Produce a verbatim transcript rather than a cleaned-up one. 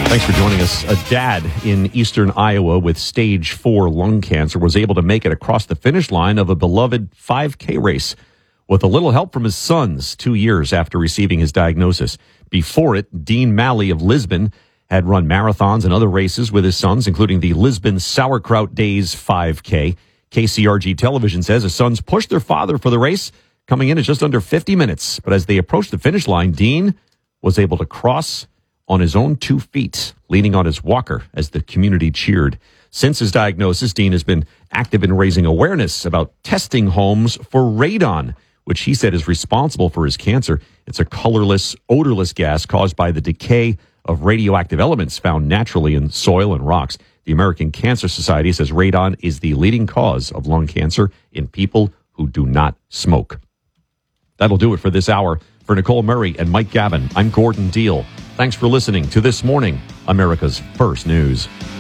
Thanks for joining us. A dad in eastern Iowa with stage four lung cancer was able to make it across the finish line of a beloved five K race with a little help from his sons two years after receiving his diagnosis. Before it, Dean Malley of Lisbon had run marathons and other races with his sons, including the Lisbon Sauerkraut Days five K. K C R G Television says his sons pushed their father for the race, coming in at just under fifty minutes. But as they approached the finish line, Dean was able to cross on his own two feet, leaning on his walker as the community cheered. Since his diagnosis, Dean has been active in raising awareness about testing homes for radon, which he said is responsible for his cancer. It's a colorless, odorless gas caused by the decay of radioactive elements found naturally in soil and rocks. The American Cancer Society says radon is the leading cause of lung cancer in people who do not smoke. That'll do it for this hour. For Nicole Murray and Mike Gavin, I'm Gordon Deal. Thanks for listening to This Morning, America's First News.